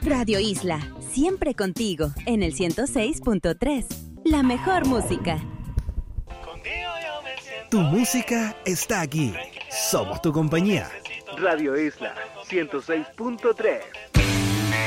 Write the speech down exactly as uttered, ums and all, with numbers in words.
Radio Isla, siempre contigo, en el ciento seis punto tres. La mejor música. Tu música está aquí. Somos tu compañía. Radio Isla ciento seis punto tres.